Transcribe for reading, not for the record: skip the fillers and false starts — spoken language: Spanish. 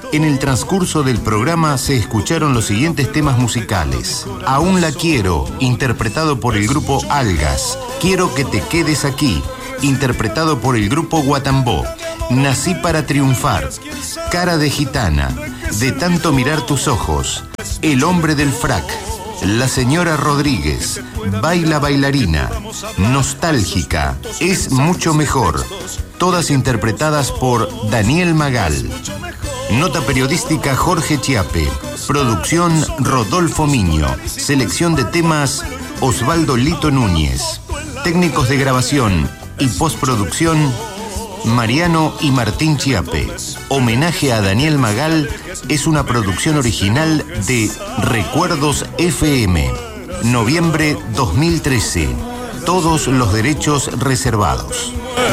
En el transcurso del programa se escucharon los siguientes temas musicales. Aún la quiero, interpretado por el grupo Algas. Quiero que te quedes aquí, interpretado por el grupo Guatambó. Nací para triunfar. Cara de gitana. De tanto mirar tus ojos. El hombre del frac. La señora Rodríguez. Baila bailarina. Nostálgica. Es mucho mejor. Todas interpretadas por Daniel Magal. Nota periodística Jorge Chiape. Producción Rodolfo Miño. Selección de temas Osvaldo Lito Núñez. Técnicos de grabación y postproducción Mariano y Martín Chiape. Homenaje a Daniel Magal es una producción original de Recuerdos FM. Noviembre 2013. Todos los derechos reservados.